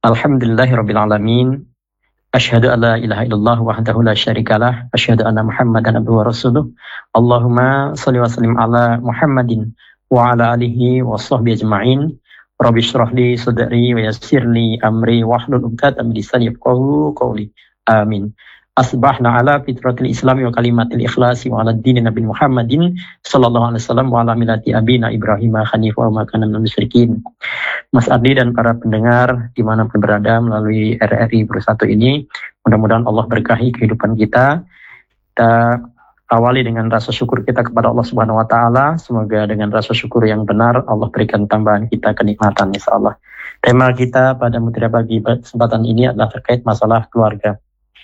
Alhamdulillahirabbil alamin. Asyhadu an la ilaha illallah wahdahu la syarikalah, asyhadu anna Muhammadan abduhu wa rasuluh. Allahumma shalli wa sallim ala Muhammadin wa ala alihi wa sahbihi ajma'in. Rabbi shrah li sadri wa yassir li amri wahlul 'uqdatam min lisani yafqahu qawli. Amin. Asbahna ala fitratil islami wa kalimatil ikhlasi wa ala dini Nabi Muhammadin sallallahu alaihi wasallam wa ala millati abina Ibrahim hanifan wa ma kana minal musyrikin. Mas Ardi dan para pendengar dimanapun berada melalui RRI Bersatu ini, mudah-mudahan Allah berkahi kehidupan kita. Kita awali dengan rasa syukur kita kepada Allah Subhanahu Wa Taala. Semoga dengan rasa syukur yang benar Allah berikan tambahan kita kenikmatan, insya Allah. Tema kita pada Mutiara Pagi kesempatan ini adalah terkait masalah keluarga.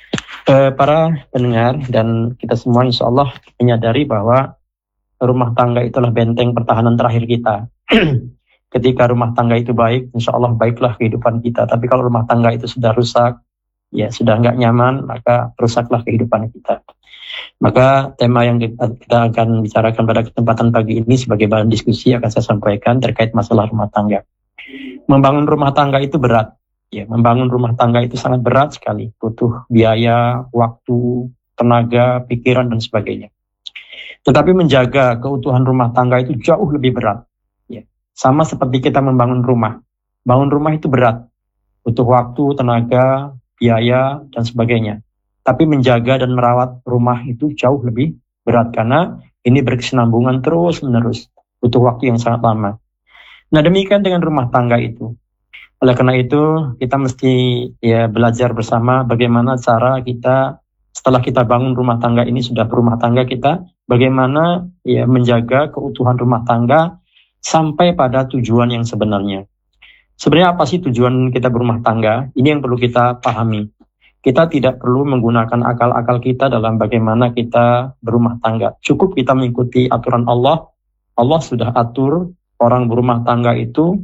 Para pendengar dan kita semua insya Allah menyadari bahwa rumah tangga itulah benteng pertahanan terakhir kita. Ketika rumah tangga itu baik, insya Allah baiklah kehidupan kita. Tapi kalau rumah tangga itu sudah rusak, ya sudah nggak nyaman, maka rusaklah kehidupan kita. Maka tema yang kita akan bicarakan pada kesempatan pagi ini sebagai bahan diskusi akan saya sampaikan terkait masalah rumah tangga. Membangun rumah tangga itu berat. Ya, membangun rumah tangga itu sangat berat sekali. Butuh biaya, waktu, tenaga, pikiran, dan sebagainya. Tetapi menjaga keutuhan rumah tangga itu jauh lebih berat. Sama seperti kita membangun rumah. Bangun rumah itu berat. Butuh waktu, tenaga, biaya, dan sebagainya. Tapi menjaga dan merawat rumah itu jauh lebih berat. Karena ini berkesinambungan terus-menerus. Butuh waktu yang sangat lama. Nah, demikian dengan rumah tangga itu. Oleh karena itu, kita mesti belajar bersama bagaimana cara kita, setelah kita bangun rumah tangga ini, sudah berumah tangga kita, bagaimana menjaga keutuhan rumah tangga sampai pada tujuan yang sebenarnya. Sebenarnya apa sih tujuan kita berumah tangga? Ini yang perlu kita pahami. Kita tidak perlu menggunakan akal-akal kita dalam bagaimana kita berumah tangga. Cukup kita mengikuti aturan Allah. Allah sudah atur orang berumah tangga itu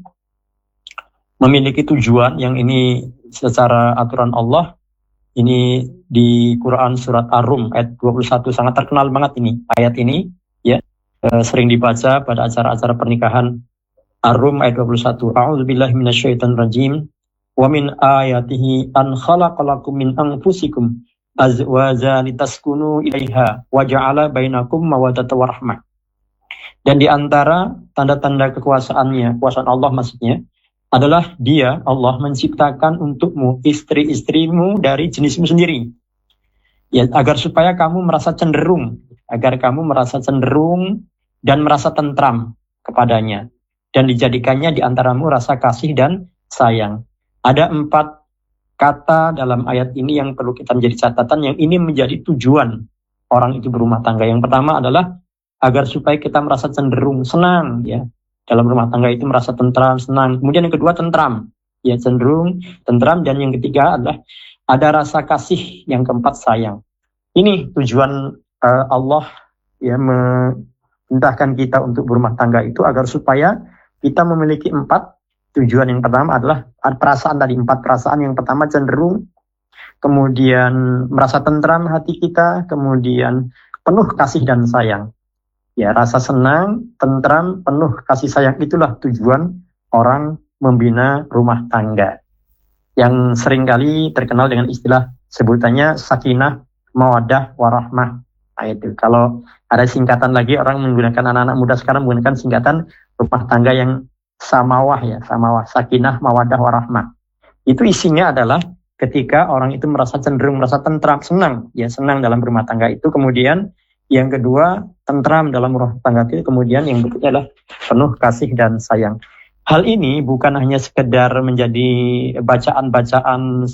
memiliki tujuan yang ini secara aturan Allah. Ini di Quran surat Ar-Rum ayat 21, sangat terkenal banget ini ayat ini. Sering dibaca pada acara-acara pernikahan. Ar-Rum ayat 21. A'udzubillahi minasyaitonir rajim. Wa min ayatihi an khalaqalakum min anfusikum azwajan litaskunu ilaiha wa ja'ala bainakum mawaddatan warahmah. Dan di antara tanda-tanda kekuasaan Allah maksudnya adalah Dia, Allah, menciptakan untukmu istri-istrimu dari jenismu sendiri. Ya, agar supaya kamu merasa cenderung dan merasa tentram kepadanya. Dan dijadikannya di antaramu rasa kasih dan sayang. Ada 4 kata dalam ayat ini yang perlu kita menjadi catatan, yang ini menjadi tujuan orang itu berumah tangga. Yang pertama adalah agar supaya kita merasa cenderung, senang, ya. Dalam rumah tangga itu merasa tentram, senang. Kemudian yang kedua tentram, ya, cenderung, tentram. Dan yang ketiga adalah ada rasa kasih. Yang keempat sayang. Ini tujuan Allah mentahkan kita untuk berumah tangga itu agar supaya kita memiliki 4 tujuan. Yang pertama adalah perasaan tadi, 4 perasaan. Yang pertama cenderung, kemudian merasa tentram hati kita, kemudian penuh kasih dan sayang. Ya, rasa senang, tentram, penuh kasih sayang, itulah tujuan orang membina rumah tangga. Yang seringkali terkenal dengan istilah sebutannya sakinah, mawaddah, warahmah. Nah, itu. Kalau ada singkatan lagi, orang menggunakan, anak-anak muda sekarang menggunakan singkatan rumah tangga yang samawah, sakinah, mawaddah, warahmah. Itu isinya adalah ketika orang itu merasa cenderung, merasa tentram, senang dalam rumah tangga itu. Kemudian yang kedua, tentram dalam rumah tangga itu. Kemudian yang berikutnya adalah penuh kasih dan sayang. Hal ini bukan hanya sekedar menjadi bacaan-bacaan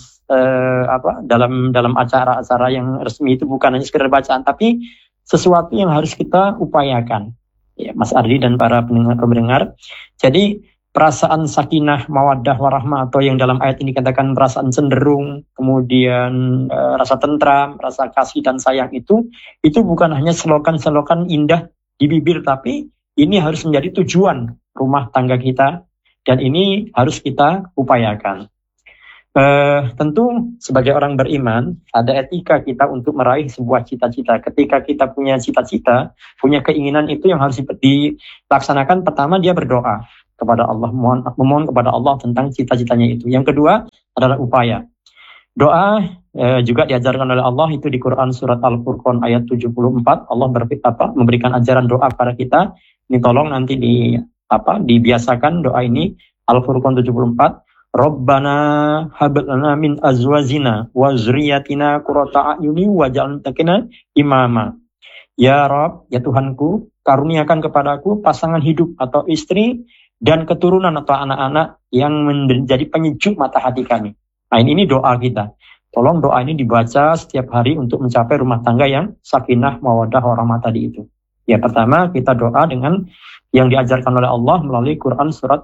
dalam acara-acara yang resmi, itu bukan hanya sekedar bacaan, tapi sesuatu yang harus kita upayakan. Ya, Mas Ardi dan para pendengar. Jadi perasaan sakinah, mawaddah, warahmah, atau yang dalam ayat ini katakan perasaan cenderung, kemudian rasa tentram, rasa kasih dan sayang itu bukan hanya selokan-selokan indah di bibir, tapi ini harus menjadi tujuan rumah tangga kita, dan ini harus kita upayakan. Tentu sebagai orang beriman ada etika kita untuk meraih sebuah cita-cita. Ketika kita punya cita-cita, punya keinginan, itu yang harus dilaksanakan. Pertama, dia berdoa kepada Allah, memohon kepada Allah tentang cita-citanya itu. Yang kedua adalah upaya. Doa juga diajarkan oleh Allah itu di Quran surat Al-Furqan ayat 74. Allah memberikan ajaran doa kepada kita. Ini tolong nanti dibiasakan doa ini. Al-Furqan 74. Rabbana hab lana min azwajina wa dzurriyyatina qurrata a'yuni waj'alna lil imama. Ya Rabb, ya Tuhanku, karuniakan kepadaku pasangan hidup atau istri dan keturunan atau anak-anak yang menjadi penyejuk mata hati kami. Nah, ini doa kita. Tolong doa ini dibaca setiap hari untuk mencapai rumah tangga yang sakinah, mawaddah, warahmah tadi itu. Ya, pertama kita doa dengan yang diajarkan oleh Allah melalui Quran surat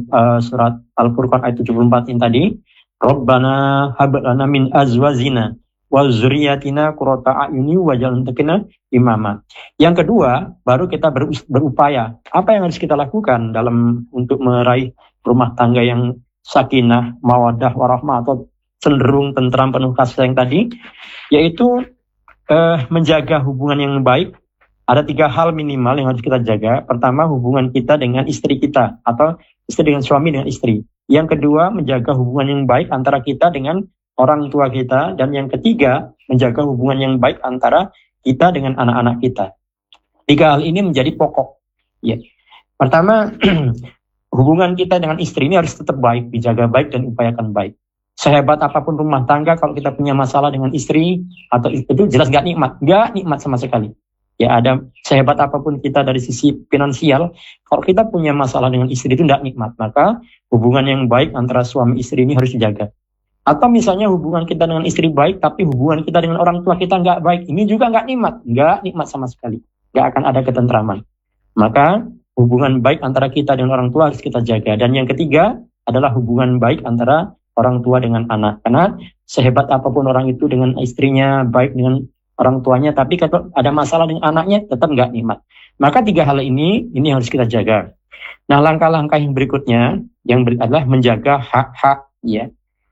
Al-Furqan ayat 74 ini tadi. Rabbana hab lana min azwajina wa dzurriyyatina qurrata a'yuni waj'alna lil imama. Yang kedua, baru kita berupaya. Apa yang harus kita lakukan untuk meraih rumah tangga yang sakinah, mawaddah, warahmah atau cenderung tentram penuh kasih sayang tadi, yaitu menjaga hubungan yang baik. Ada 3 hal minimal yang harus kita jaga. Pertama, hubungan kita dengan istri kita atau istri dengan suami dengan istri. Yang kedua, menjaga hubungan yang baik antara kita dengan orang tua kita. Dan yang ketiga, menjaga hubungan yang baik antara kita dengan anak-anak kita. 3 hal ini menjadi pokok. Ya. Pertama, hubungan kita dengan istri ini harus tetap baik, dijaga baik dan upayakan baik. Sehebat apapun rumah tangga, kalau kita punya masalah dengan istri atau itu jelas nggak nikmat sama sekali. Ya, ada sehebat apapun kita dari sisi finansial, kalau kita punya masalah dengan istri itu nggak nikmat. Maka hubungan yang baik antara suami istri ini harus dijaga. Atau misalnya hubungan kita dengan istri baik, tapi hubungan kita dengan orang tua kita nggak baik, ini juga nggak nikmat sama sekali. Nggak akan ada ketentraman. Maka hubungan baik antara kita dengan orang tua harus kita jaga. Dan yang ketiga adalah hubungan baik antara orang tua dengan anak. Karena sehebat apapun orang itu dengan istrinya, baik dengan orang tuanya, tapi kalau ada masalah dengan anaknya tetap nggak nikmat. Maka 3 hal ini harus kita jaga. Nah, langkah-langkah yang berikutnya adalah menjaga hak-hak. Ya,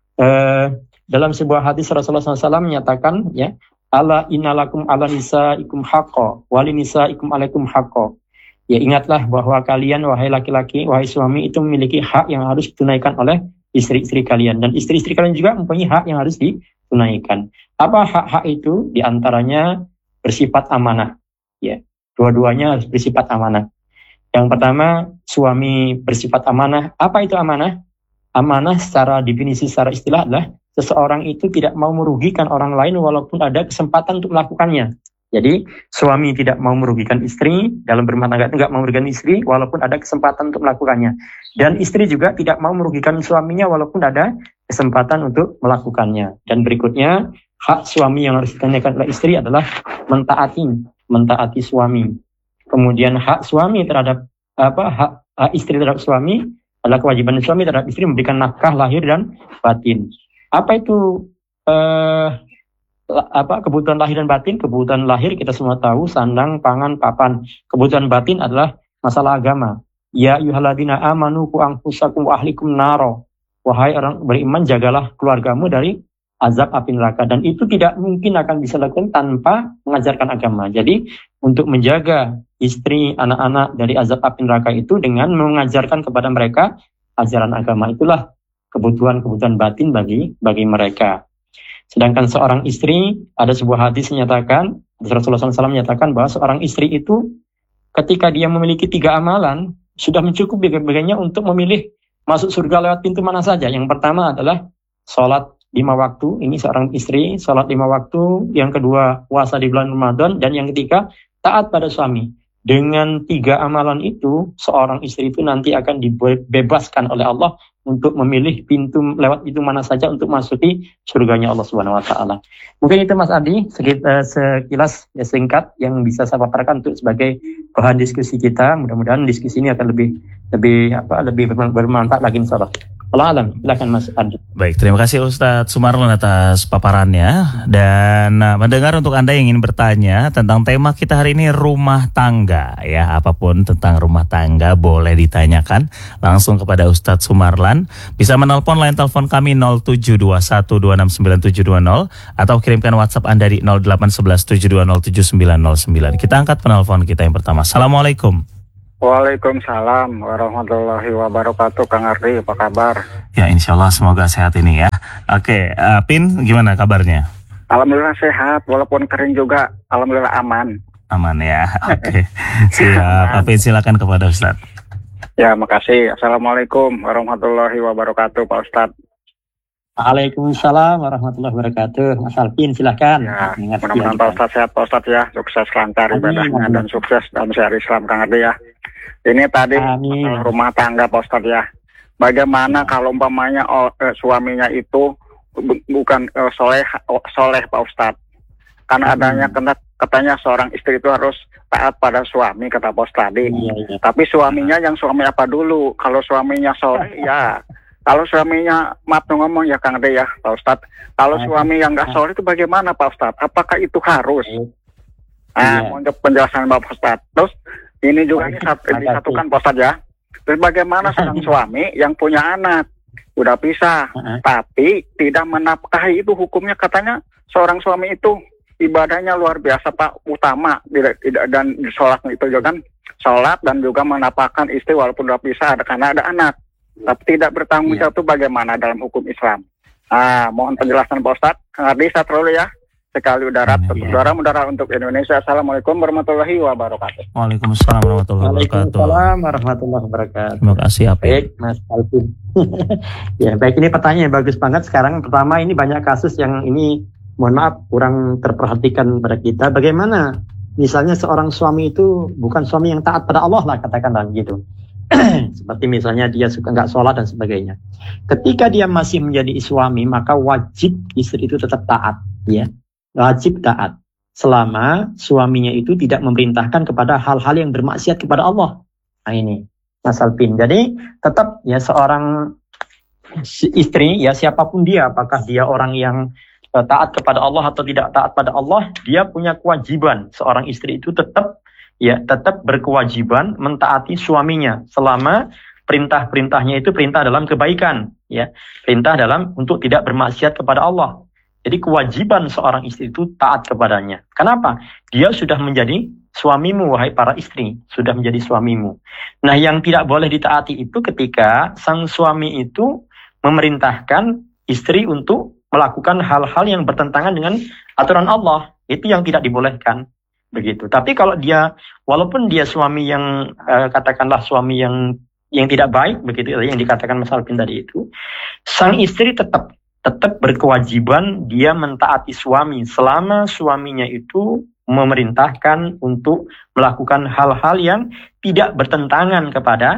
dalam sebuah hadis Rasulullah SAW menyatakan, ya, ala innalakum ala nisaikum haqqo wali nisaikum alaikum haqqo. Ya, ingatlah bahwa kalian, wahai laki-laki, wahai suami, itu memiliki hak yang harus ditunaikan oleh istri-istri kalian. Dan istri-istri kalian juga mempunyai hak yang harus ditunaikan. Apa hak-hak itu? Di antaranya bersifat amanah. Ya, dua-duanya harus bersifat amanah. Yang pertama, suami bersifat amanah. Apa itu amanah? Amanah secara definisi, secara istilah adalah seseorang itu tidak mau merugikan orang lain walaupun ada kesempatan untuk melakukannya. Jadi suami tidak mau merugikan istri, dalam berumah tangga itu tidak mau merugikan istri walaupun ada kesempatan untuk melakukannya. Dan istri juga tidak mau merugikan suaminya walaupun ada kesempatan untuk melakukannya. Dan berikutnya, hak suami yang harus ditunaikan oleh istri adalah mentaati suami. Kemudian hak suami terhadap hak istri terhadap suami adalah kewajiban suami terhadap istri memberikan nafkah lahir dan batin. Apa itu kebutuhan lahir dan batin? Kebutuhan lahir kita semua tahu, sandang, pangan, papan. Kebutuhan batin adalah masalah agama. Ya ayyuhalladzina amanu qu anfusakum wa ahlikum naro. Wahai orang beriman, jagalah keluargamu dari azab api neraka. Dan itu tidak mungkin akan bisa dilakukan tanpa mengajarkan agama. Jadi untuk menjaga istri, anak-anak dari azab api neraka itu dengan mengajarkan kepada mereka ajaran agama. Itulah kebutuhan batin bagi mereka. Sedangkan seorang istri, ada sebuah hadis menyatakan, Rasulullah SAW menyatakan bahwa seorang istri itu ketika dia memiliki 3 amalan, sudah mencukupi baginya untuk memilih masuk surga lewat pintu mana saja. Yang pertama adalah sholat 5 waktu, ini seorang istri, sholat 5 waktu. Yang kedua, puasa di bulan Ramadan. Dan yang ketiga, taat pada suami. Dengan 3 amalan itu, seorang istri itu nanti akan dibebaskan oleh Allah untuk memilih lewat pintu mana saja untuk masuki surganya Allah Subhanahu wa taala. Mungkin itu Mas Adi sekilas ya singkat yang bisa saya paparkan untuk sebagai bahan diskusi kita. Mudah-mudahan diskusi ini akan lebih bermanfaat lagi insyaallah. Allah alam, silakan Mas Adi. Baik, terima kasih Ustadz Sumarlon atas paparannya. Dan mendengar untuk Anda yang ingin bertanya tentang tema kita hari ini rumah tangga, ya apapun tentang rumah tangga boleh ditanyakan langsung kepada Ustadz Sumarlan. Bisa menelpon line telepon kami 0721269720 atau kirimkan WhatsApp Anda di 081172079909. Kita angkat penelpon kita yang pertama. Assalamualaikum. Waalaikumsalam warahmatullahi wabarakatuh. Kang Ardi, apa kabar? Ya, insya Allah semoga sehat ini ya. Oke, Pin gimana kabarnya? Alhamdulillah sehat, walaupun kering juga, alhamdulillah aman. Aman ya, oke. Siap, Apin silakan kepada Ustadz. Ya, makasih. Assalamualaikum warahmatullahi wabarakatuh, Pak Ustadz. Waalaikumsalam warahmatullahi wabarakatuh. Mas Alvin silahkan. Ya, mudah-mudahan Pak Ustadz sehat, Pak Ustadz ya. Sukses lancar ibadahnya dan sukses dalam sehari Islam, Kang Ade ya. Ini tadi rumah tangga, Pak Ustadz ya. Bagaimana kalau umpamanya suaminya itu bukan soleh Pak Ustadz, karena adanya katanya seorang istri itu harus taat pada suami, kata Pak Ustadz tadi. Tapi suaminya yang suami apa dulu? Kalau suaminya soleh ya, kalau suaminya maaf ngomong ya Kang Ade ya Pak Ustadz, kalau suami yang nggak soleh itu bagaimana Pak Ustadz? Apakah itu harus? Untuk penjelasan Pak Ustadz. Terus ini juga disatukan Pak Ustadz ya. Terus bagaimana seorang suami yang punya anak udah pisah, tapi tidak menafkahi, itu hukumnya katanya seorang suami itu ibadahnya luar biasa Pak, utama dan sholat itu juga kan, sholat dan juga menafkahkan istri walaupun udah pisah karena ada anak, tapi tidak bertanggung jawab itu bagaimana dalam hukum Islam. Mohon penjelasan Pak Ustadz. Kang Ardi satrul ya, sekali udara untuk Indonesia. Assalamualaikum warahmatullahi wabarakatuh. Waalaikumsalam warahmatullahi wabarakatuh. Waalaikumsalam warahmatullahi wabarakatuh. Terima kasih Apin. Baik Mas Alvin. Ya baik, ini pertanyaan yang bagus banget. Sekarang pertama ini banyak kasus yang ini mohon maaf kurang terperhatikan pada kita. Bagaimana misalnya seorang suami itu bukan suami yang taat pada Allah lah, katakanlah gitu. Seperti misalnya dia suka nggak sholat dan sebagainya. Ketika dia masih menjadi suami, maka wajib istri itu tetap taat, ya. Wajib taat selama suaminya itu tidak memerintahkan kepada hal-hal yang bermaksiat kepada Allah. Nah ini Mas Alvin. Jadi tetap ya seorang istri ya siapapun dia, apakah dia orang yang taat kepada Allah atau tidak taat pada Allah, dia punya kewajiban. Seorang istri itu tetap berkewajiban mentaati suaminya selama perintah-perintahnya itu perintah dalam kebaikan, ya. Perintah dalam untuk tidak bermaksiat kepada Allah. Jadi kewajiban seorang istri itu taat kepadanya. Kenapa? Dia sudah menjadi suamimu, wahai para istri. Sudah menjadi suamimu. Nah, yang tidak boleh ditaati itu ketika sang suami itu memerintahkan istri untuk melakukan hal-hal yang bertentangan dengan aturan Allah. Itu yang tidak dibolehkan. Begitu. Tapi kalau dia, walaupun dia suami yang, katakanlah suami yang tidak baik, begitu yang dikatakan Mas Alvin tadi itu, sang istri tetap berkewajiban dia mentaati suami selama suaminya itu memerintahkan untuk melakukan hal-hal yang tidak bertentangan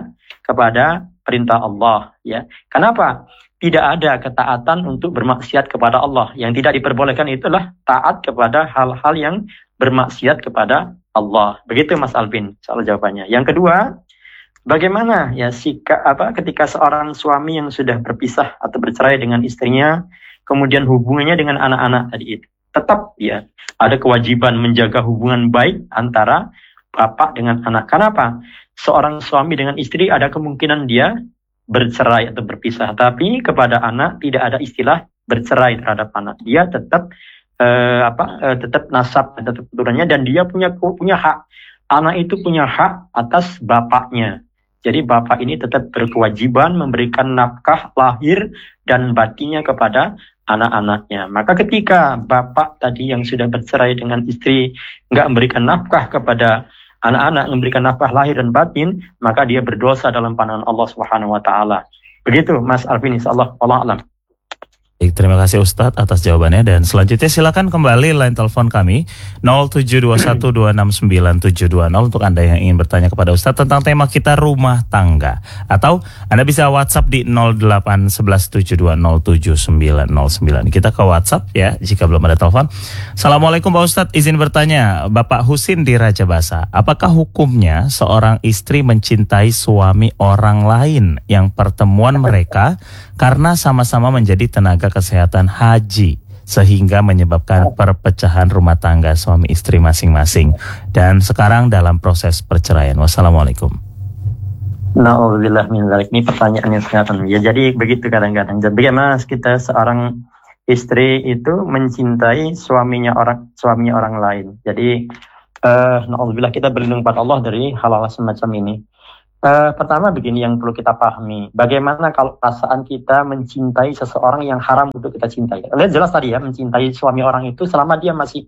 kepada perintah Allah, ya. Kenapa? Tidak ada ketaatan untuk bermaksiat kepada Allah. Yang tidak diperbolehkan itulah taat kepada hal-hal yang bermaksiat kepada Allah. Begitu Mas Alvin soal jawabannya. Yang kedua, bagaimana ya ketika seorang suami yang sudah berpisah atau bercerai dengan istrinya, kemudian hubungannya dengan anak-anak tadi itu, tetap ya ada kewajiban menjaga hubungan baik antara bapak dengan anak. Kenapa? Seorang suami dengan istri ada kemungkinan dia bercerai atau berpisah, tapi kepada anak tidak ada istilah bercerai terhadap anak. Dia tetap tetap nasab, tetap keturunannya, dan dia punya hak. Anak itu punya hak atas bapaknya. Jadi bapak ini tetap berkewajiban memberikan nafkah lahir dan batinnya kepada anak-anaknya. Maka ketika bapak tadi yang sudah bercerai dengan istri nggak memberikan nafkah kepada anak-anak, memberikan nafkah lahir dan batin, maka dia berdosa dalam pandangan Allah Subhanahu wa taala. Begitu Mas Alvin, insyaallah. Wallahu a'lam. Baik, terima kasih Ustadz atas jawabannya, dan selanjutnya silakan kembali line telepon kami 0721269720 untuk Anda yang ingin bertanya kepada Ustadz tentang tema kita rumah tangga, atau Anda bisa WhatsApp di 0811720799. Kita ke WhatsApp ya jika belum ada telepon. Assalamualaikum Pak Ustadz, izin bertanya, Bapak Husin di Raja Basa, apakah hukumnya seorang istri mencintai suami orang lain yang pertemuan mereka karena sama-sama menjadi tenaga kesehatan haji sehingga menyebabkan perpecahan rumah tangga suami istri masing-masing dan sekarang dalam proses perceraian? Wassalamualaikum. Na'udzubillah min dzalik. Ini pertanyaan yang sangat ya. Jadi begitu kadang-kadang. Jadi bagaimana kita seorang istri itu mencintai suaminya orang lain. Jadi na'udzubillah, kita berlindung pada Allah dari hal-hal semacam ini. Pertama begini yang perlu kita pahami, bagaimana kalau perasaan kita mencintai seseorang yang haram untuk kita cintai. Lihat jelas tadi ya, mencintai suami orang itu selama dia masih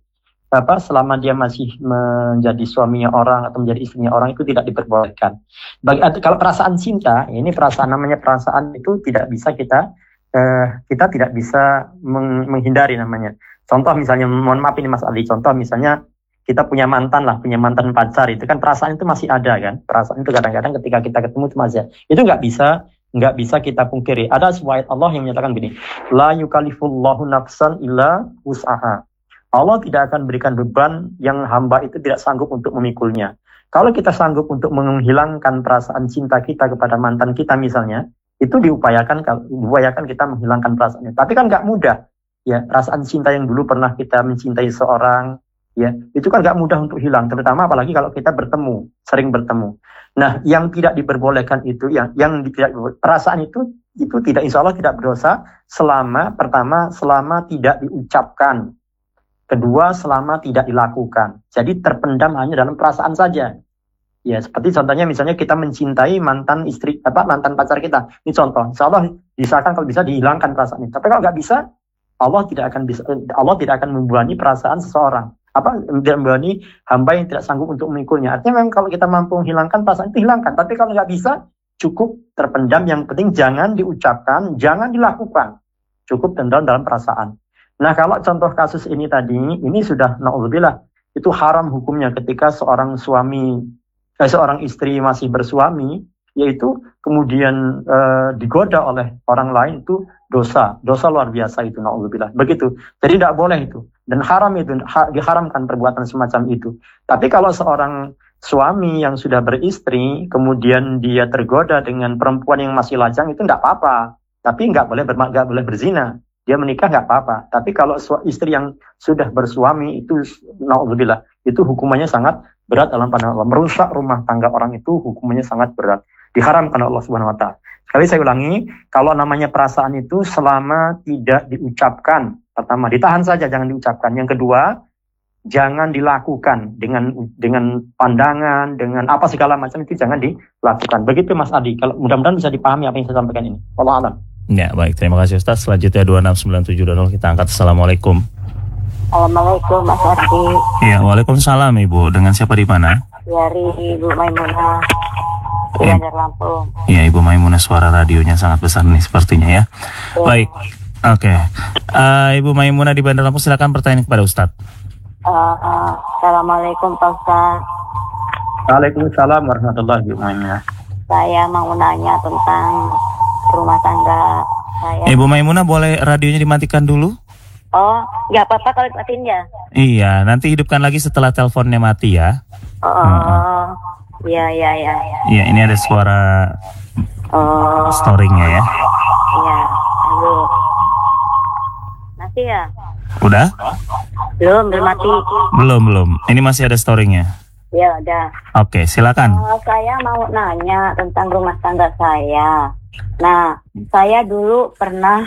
menjadi suaminya orang atau menjadi istrinya orang itu tidak diperbolehkan. Kalau perasaan cinta, ini namanya perasaan itu tidak bisa kita tidak bisa menghindari namanya. Contoh misalnya, mohon maaf ini Mas Ali, contoh misalnya kita punya mantan pacar, itu kan perasaan itu masih ada kan, perasaan itu kadang-kadang ketika kita ketemu itu masih ada. Itu nggak bisa kita pungkiri. Ada sebuah ayat Allah yang menyatakan begini, la yukallifullahu nafsan illa wus'aha. Allah tidak akan berikan beban yang hamba itu tidak sanggup untuk memikulnya. Kalau kita sanggup untuk menghilangkan perasaan cinta kita kepada mantan kita misalnya, itu diupayakan kita menghilangkan perasaannya. Tapi kan nggak mudah ya, perasaan cinta yang dulu pernah kita mencintai seorang, ya, itu kan nggak mudah untuk hilang, terutama apalagi kalau kita sering bertemu. Nah, yang tidak diperbolehkan itu, perasaan itu tidak, insya Allah tidak berdosa selama tidak diucapkan, kedua selama tidak dilakukan. Jadi terpendam hanya dalam perasaan saja. Ya, seperti contohnya misalnya kita mencintai mantan pacar kita. Ini contoh, insya Allah disahkan kalau bisa dihilangkan perasaan ini. Tapi kalau nggak bisa, Allah tidak akan membebani perasaan seseorang. Membebani hamba yang tidak sanggup untuk memikulnya. Artinya memang kalau kita mampu menghilangkan perasaan itu hilangkan. Tapi kalau nggak bisa, cukup terpendam. Yang penting jangan diucapkan, jangan dilakukan. Cukup tendang dalam perasaan. Nah, kalau contoh kasus ini tadi, ini sudah na'udzubillah, itu haram hukumnya ketika seorang istri masih bersuami, yaitu kemudian digoda oleh orang lain, itu dosa luar biasa itu, na'udzubillah. Begitu. Jadi tidak boleh itu. Dan haram itu, diharamkan perbuatan semacam itu. Tapi kalau seorang suami yang sudah beristri, kemudian dia tergoda dengan perempuan yang masih lajang, itu tidak apa-apa. Tapi nggak boleh berzina. Dia menikah nggak apa-apa. Tapi kalau istri yang sudah bersuami, itu na'udzubillah, itu hukumannya sangat berat dalam pandangan Allah. Merusak rumah tangga orang itu hukumannya sangat berat. Diharamkan Allah Subhanahu wa Ta'ala. Sekali saya ulangi, kalau namanya perasaan itu selama tidak diucapkan, pertama ditahan saja, jangan diucapkan. Yang kedua, jangan dilakukan dengan pandangan, dengan apa segala macam, itu jangan dilakukan. Begitu Mas Adi. Kalau mudah-mudahan bisa dipahami apa yang saya sampaikan ini. Wallahu a'lam. Ya, baik, terima kasih Ustaz. Selanjutnya 26970 kita angkat. Assalamualaikum. Assalamualaikum Mas Ardi. Iya, waalaikumsalam Ibu. Dengan siapa di mana? Dari Ibu Maimunah di Bandar Lampung. Iya, Ibu Maimunah, suara radionya sangat besar nih sepertinya ya. Baik, oke. Ibu Maimunah di Bandar Lampung, silakan pertanyaan kepada Ustaz. Assalamualaikum Pak Ustaz. Waalaikumsalam warahmatullahi wabarakatuh. Saya mau nanya tentang rumah tangga saya. Ibu Maimunah, boleh radionya dimatikan dulu? Oh, nggak apa-apa kalau dimatiin ya? Iya, nanti hidupkan lagi setelah teleponnya mati ya. Iya. Iya, ini ada suara storingnya ya. Iya, halo. Mati ya? Udah? Belum mati. Belum. Ini masih ada storingnya. Ya udah. Oke, silakan. Saya mau nanya tentang rumah tangga saya. Nah, saya dulu pernah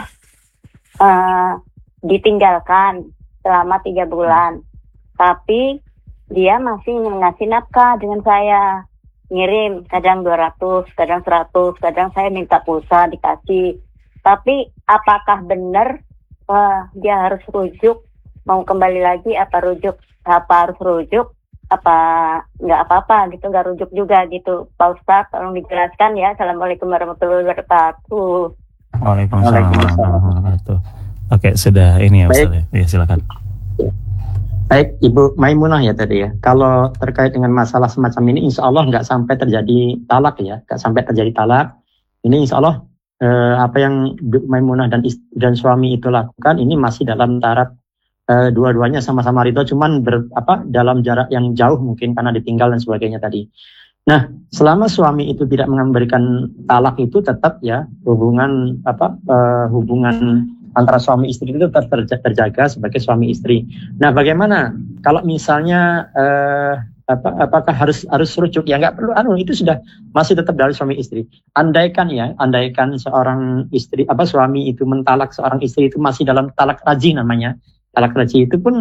ditinggalkan selama 3 bulan. Tapi dia masih ngasih nafkah dengan saya. Ngirim, kadang 200, kadang 100, kadang saya minta pulsa dikasih. Tapi apakah benar dia harus rujuk? Mau kembali lagi apa harus rujuk? Apa nggak apa-apa gitu, nggak rujuk juga gitu. Pak Ustadz, tolong dijelaskan ya. Assalamualaikum warahmatullahi wabarakatuh. Waalaikumsalam warahmatullahi wabarakatuh. Oke, sudah ini ya Ustadz. Ya, silakan. Baik, Ibu Maimunah ya tadi ya. Kalau terkait dengan masalah semacam ini, insya Allah nggak sampai terjadi talak ya. Nggak sampai terjadi talak. Ini insya Allah apa yang Maimunah dan suami itu lakukan, ini masih dalam taraf dua-duanya sama-sama ridho, cuman dalam jarak yang jauh mungkin karena ditinggal dan sebagainya tadi. Nah, selama suami itu tidak memberikan talak, itu tetap ya hubungan antara suami istri itu tetap terjaga sebagai suami istri. Nah, bagaimana kalau misalnya apakah harus rujuk? Ya nggak perlu, itu sudah masih tetap dari suami istri. Andaikan seorang istri suami itu mentalak seorang istri, itu masih dalam talak raj'i namanya. Talak raj'i itu pun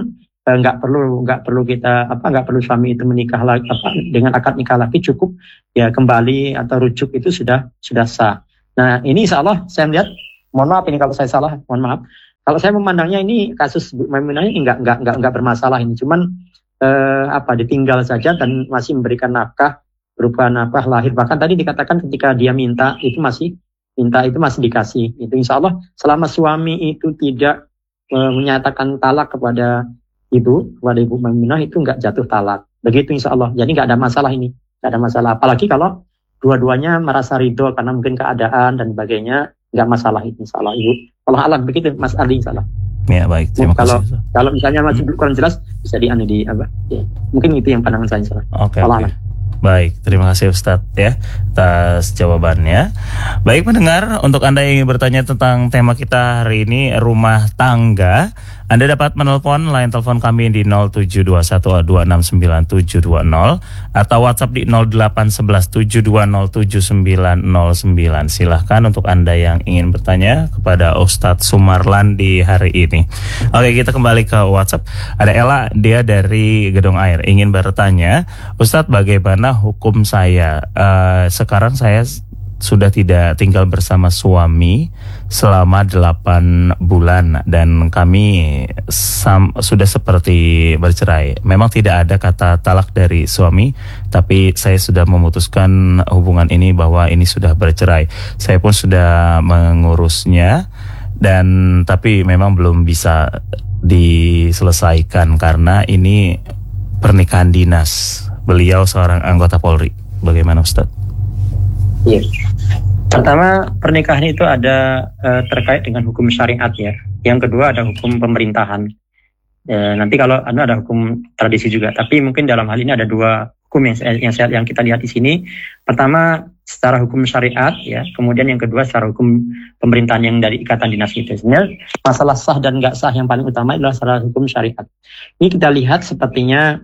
nggak perlu kita nggak perlu suami itu menikah lagi dengan akad nikah lagi, cukup ya kembali atau rujuk itu sudah sah. Nah ini insya Allah saya melihat, mohon maaf ini kalau saya salah, mohon maaf. Kalau saya memandangnya ini kasus Bu Maimunah ini nggak bermasalah ini, cuman ditinggal saja dan masih memberikan nafkah berupa nafkah lahir. Bahkan tadi dikatakan ketika dia minta itu masih dikasih. Itu insya Allah selama suami itu tidak menyatakan talak kepada ibu Maimunah itu nggak jatuh talak. Begitu insya Allah. Jadi nggak ada masalah ini, nggak ada masalah. Apalagi kalau dua-duanya merasa ridho karena mungkin keadaan dan sebagainya, nggak masalah itu insya Allah ibu. Allah alam begitu Mas Ali insya Allah. Ya baik, terima kasih. Kalau misalnya masih kurang jelas bisa ya. Mungkin itu yang pandangan saya insya Allah. Oke. Baik, terima kasih Ustadz ya atas jawabannya. Baik pendengar, untuk Anda yang ingin bertanya tentang tema kita hari ini rumah tangga, Anda dapat menelpon line telepon kami di 0721269720 atau WhatsApp di 081172079909. Silahkan untuk Anda yang ingin bertanya kepada Ustadz Sumarlan di hari ini. Oke, kita kembali ke WhatsApp. Ada Ella, dia dari Gedung Air, ingin bertanya, Ustadz bagaimana hukum saya? Sekarang saya sudah tidak tinggal bersama suami selama 8 bulan dan kami sudah seperti bercerai. Memang tidak ada kata talak dari suami, tapi saya sudah memutuskan hubungan ini bahwa ini sudah bercerai. Saya pun sudah mengurusnya dan tapi memang belum bisa diselesaikan karena ini pernikahan dinas. Beliau seorang anggota Polri. Bagaimana Ustadz? Iya. Pertama, pernikahan itu ada terkait dengan hukum syariat ya. Yang kedua ada hukum pemerintahan. Nanti kalau ada hukum tradisi juga. Tapi mungkin dalam hal ini ada dua hukum yang kita lihat di sini. Pertama secara hukum syariat ya. Kemudian yang kedua secara hukum pemerintahan yang dari ikatan dinas itu. Sebenarnya masalah sah dan nggak sah yang paling utama adalah secara hukum syariat. Ini kita lihat sepertinya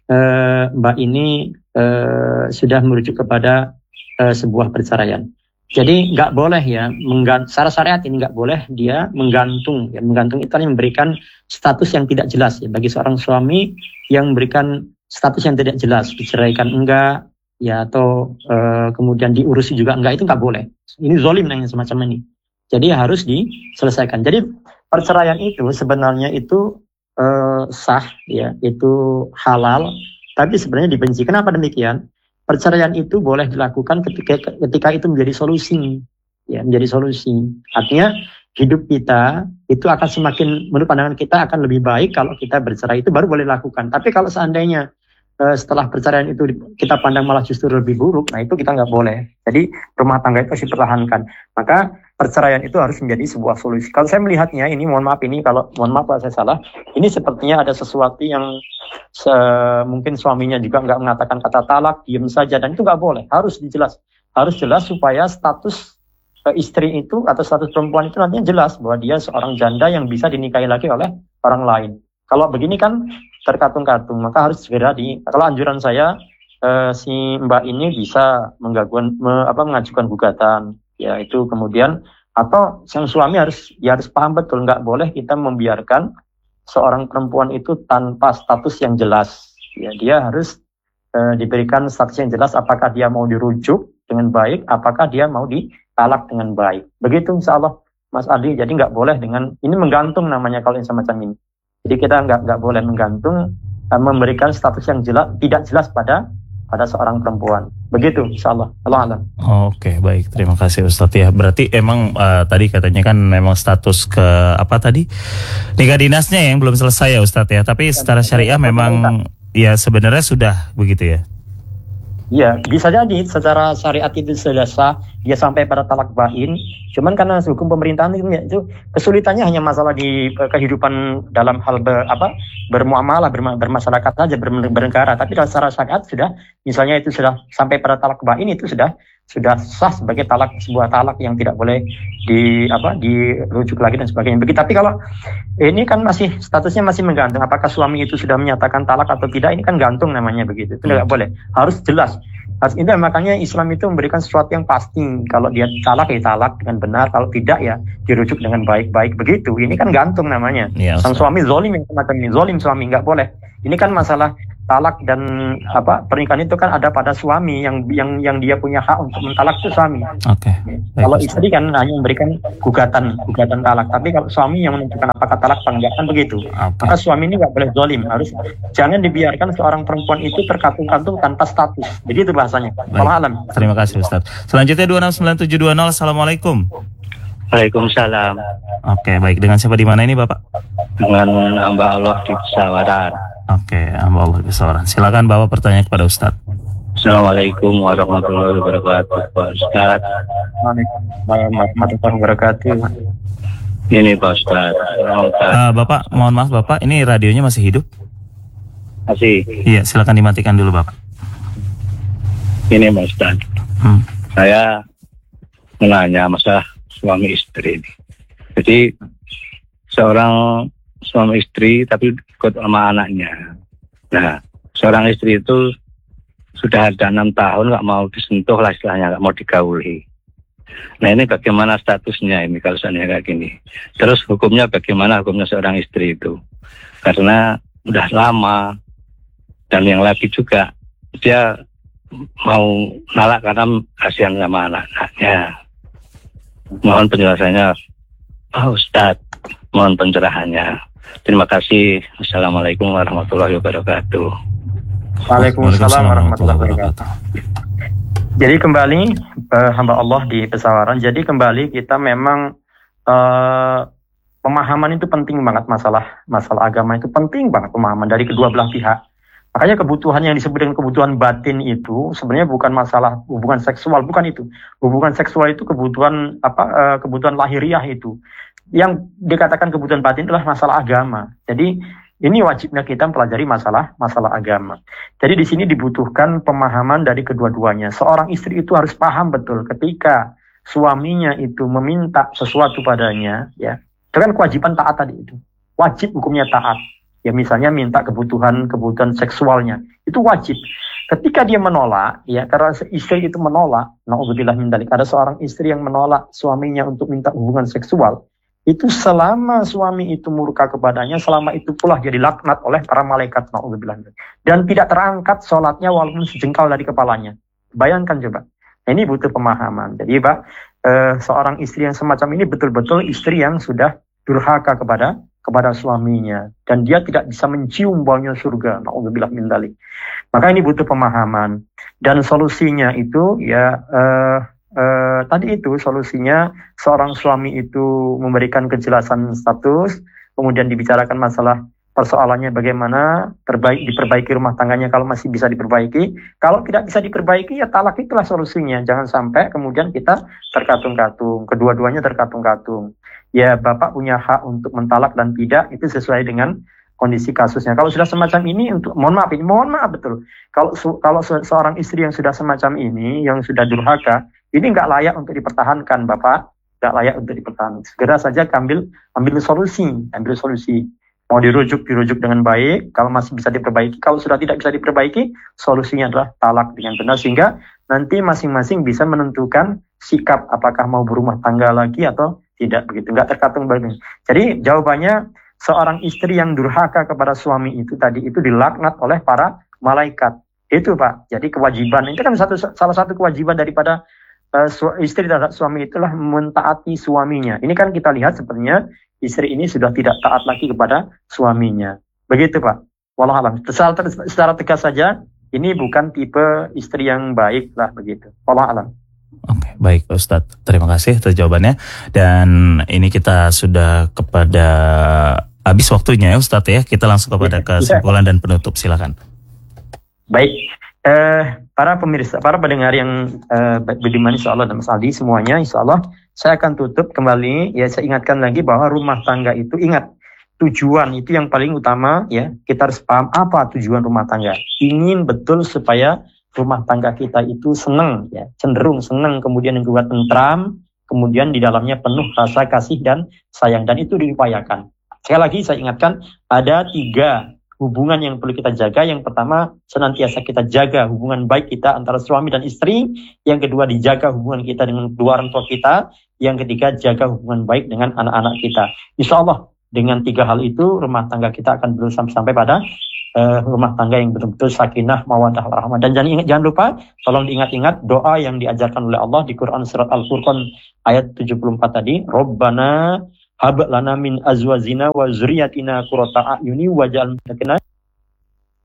Mbak ini sudah merujuk kepada sebuah perceraian. Jadi nggak boleh ya, secara syariat ini nggak boleh dia menggantung. Ya, menggantung itu artinya memberikan status yang tidak jelas ya bagi seorang suami yang memberikan status yang tidak jelas, diceraikan enggak ya atau kemudian diurusi juga enggak, itu nggak boleh. Ini zalim yang semacam ini. Jadi harus diselesaikan. Jadi perceraian itu sebenarnya itu sah ya, itu halal, tapi sebenarnya dibenci. Kenapa demikian? Perceraian itu boleh dilakukan ketika itu menjadi solusi ya, menjadi solusi. Artinya hidup kita itu akan semakin, menurut pandangan kita akan lebih baik kalau kita bercerai, itu baru boleh dilakukan. Tapi kalau seandainya setelah perceraian itu kita pandang malah justru lebih buruk, nah itu kita nggak boleh. Jadi rumah tangga itu harus dipertahankan. Maka perceraian itu harus menjadi sebuah solusi. Kalau saya melihatnya ini, mohon maaf kalau saya salah, ini sepertinya ada sesuatu yang mungkin suaminya juga nggak mengatakan kata talak, diam saja, dan itu nggak boleh. Harus jelas supaya status istri itu atau status perempuan itu nantinya jelas bahwa dia seorang janda yang bisa dinikahi lagi oleh orang lain. Kalau begini kan terkatung-katung, maka harus segera kalau anjuran saya si Mbak ini bisa mengajukan gugatan, ya itu kemudian, atau sang suami harus paham betul, nggak boleh kita membiarkan seorang perempuan itu tanpa status yang jelas. Ya, dia harus diberikan status yang jelas, apakah dia mau dirujuk dengan baik, apakah dia mau ditalak dengan baik. Begitu insya Allah Mas Adi, jadi nggak boleh dengan ini menggantung namanya kalau yang semacam ini. Jadi kita nggak boleh menggantung, memberikan status yang tidak jelas pada seorang perempuan. Begitu insya Allah. Allah alam. Oke, baik, terima kasih Ustadz ya. Berarti emang tadi katanya kan memang status nikah dinasnya yang belum selesai ya Ustadz ya. Tapi secara syariah memang ya sebenarnya sudah begitu ya. Ya, bisa jadi secara syariat itu sudah sah, dia sampai pada talak bain. Cuman karena hukum pemerintahan itu kesulitannya hanya masalah di kehidupan dalam hal bermuamalah, bermasyarakat saja, bernegara. Tapi secara syariat sudah, misalnya itu sudah sampai pada talak bain, itu sudah sah sebagai sebuah talak yang tidak boleh dirujuk lagi dan sebagainya. Begitu. Tapi kalau ini kan statusnya masih menggantung, apakah suami itu sudah menyatakan talak atau tidak, ini kan gantung namanya begitu. Itu tidak boleh. Harus jelas. Itu makanya Islam itu memberikan sesuatu yang pasti. Kalau dia talak ya talak dengan benar, kalau tidak ya dirujuk dengan baik-baik begitu. Ini kan gantung namanya. Ya, Sang suami zolim yang semacam ini, zolim suami nggak boleh. Ini kan masalah talak dan pernikahan itu kan ada pada suami yang dia punya hak untuk mentalak itu suami. Oke. Kalau istri kan hanya memberikan gugatan talak, tapi kalau suami yang menentukan apakah talak atau enggak kan begitu. Maka suami ini nggak boleh zolim, harus jangan dibiarkan seorang perempuan itu terkatung-katung tanpa status. Begitu bahasanya. Allah alam. Terima kasih Ustaz. Selanjutnya 269720. Assalamualaikum. Waalaikumsalam. Oke, baik. Dengan siapa di mana ini Bapak? Dengan hamba Allah di Pesawaran. Oke, hamba Allah di Pesawaran. Silakan Bapak bertanya kepada Ustaz. Assalamualaikum warahmatullahi wabarakatuh, Pak Ustaz. Waalaikumsalam warahmatullahi wabarakatuh. Ini Pak Ustaz. Bapak, mohon maaf Bapak, ini radionya masih hidup? Masih. Iya, silakan dimatikan dulu Bapak. Ini Pak Ustaz. Saya menanya masalah suami istri ini. Jadi seorang suami istri tapi ikut sama anaknya. Nah, seorang istri itu sudah ada 6 tahun nggak mau disentuh lah istilahnya, nggak mau digauli. Nah ini bagaimana statusnya ini kalau seandainya kayak gini. Terus hukumnya bagaimana hukumnya seorang istri itu? Karena udah lama dan yang lagi juga dia mau nalak karena kasihan sama anak-anaknya. Mohon penjelasannya, Pak Ustadz. Mohon pencerahannya. Terima kasih. Assalamualaikum warahmatullahi wabarakatuh. Waalaikumsalam warahmatullahi wabarakatuh. Jadi kembali hamba Allah di Pesawaran. Jadi kembali kita memang pemahaman itu penting banget, masalah agama itu penting banget pemahaman dari kedua belah pihak. Makanya kebutuhan yang disebut dengan kebutuhan batin itu sebenarnya bukan masalah hubungan seksual, bukan itu. Hubungan seksual itu kebutuhan kebutuhan lahiriah itu. Yang dikatakan kebutuhan batin adalah masalah agama. Jadi ini wajibnya kita mempelajari masalah agama. Jadi di sini dibutuhkan pemahaman dari kedua-duanya. Seorang istri itu harus paham betul ketika suaminya itu meminta sesuatu padanya, ya. Itu kan kewajiban taat tadi itu. Wajib hukumnya taat. Ya misalnya minta kebutuhan seksualnya, itu wajib. Ketika dia menolak, ya karena istri itu menolak, na'udzubillah min dzalik, ada seorang istri yang menolak suaminya untuk minta hubungan seksual, itu selama suami itu murka kepadanya, selama itu pula dia dilaknat oleh para malaikat, na'udzubillah. Dan tidak terangkat sholatnya walaupun sejengkal dari kepalanya. Bayangkan coba. Nah, ini butuh pemahaman. Jadi Pak, seorang istri yang semacam ini betul-betul istri yang sudah durhaka kepada suaminya, dan dia tidak bisa mencium baunya surga, na'udzubillah min dzalik. Maka ini butuh pemahaman, dan solusinya itu ya tadi itu solusinya seorang suami itu memberikan kejelasan status, kemudian dibicarakan masalah persoalannya bagaimana diperbaiki rumah tangganya kalau masih bisa diperbaiki. Kalau tidak bisa diperbaiki ya talak, itulah solusinya. Jangan sampai kemudian kita terkatung-katung, kedua-duanya terkatung-katung. Ya Bapak punya hak untuk mentalak dan tidak, itu sesuai dengan kondisi kasusnya. Kalau sudah semacam ini, mohon maaf betul. Kalau seorang istri yang sudah semacam ini, yang sudah durhaka, ini nggak layak untuk dipertahankan, Bapak. Nggak layak untuk dipertahankan. Segera saja ambil solusi. Mau dirujuk dengan baik. Kalau masih bisa diperbaiki, kalau sudah tidak bisa diperbaiki, solusinya adalah talak dengan benar, sehingga nanti masing-masing bisa menentukan sikap apakah mau berumah tangga lagi atau tidak, begitu, nggak terkatung balik. Jadi jawabannya, seorang istri yang durhaka kepada suami itu tadi itu dilaknat oleh para malaikat. Itu Pak. Jadi kewajiban itu kan salah satu kewajiban daripada istri terhadap suami itulah mentaati suaminya. Ini kan kita lihat sebenarnya istri ini sudah tidak taat lagi kepada suaminya. Begitu Pak. Wallahu a'lam. Secara tegas saja, ini bukan tipe istri yang baik lah, begitu. Wallahu a'lam. Oke, baik Pak Ustadz. Terima kasih atas jawabannya. Dan ini kita sudah kepada habis waktunya ya Ustadz ya. Kita langsung kepada kesimpulan dan penutup, silakan. Baik, para pemirsa, para pendengar yang beriman insyaallah dan Mas Aldi semuanya, insyaallah saya akan tutup kembali. Ya, saya ingatkan lagi bahwa rumah tangga itu, ingat, tujuan itu yang paling utama ya. Kita harus paham apa tujuan rumah tangga. Ingin betul supaya rumah tangga kita itu senang, ya, cenderung senang, kemudian yang kedua tentram, kemudian di dalamnya penuh rasa kasih dan sayang, dan itu diupayakan. Sekali lagi saya ingatkan, ada 3 hubungan yang perlu kita jaga. Yang pertama, senantiasa kita jaga hubungan baik kita antara suami dan istri. Yang kedua, dijaga hubungan kita dengan kedua orang tua kita. Yang ketiga, jaga hubungan baik dengan anak-anak kita. Insya Allah, dengan 3 hal itu, rumah tangga kita akan sampai pada rumah tangga yang betul-betul sakinah, mawaddah, warahmah. Dan jangan lupa, tolong diingat-ingat doa yang diajarkan oleh Allah di Quran surat Al-Furqan ayat 74 tadi. Rabbana hab lana min azwajina wa zurriyatina qurrata a'yuni waj'alna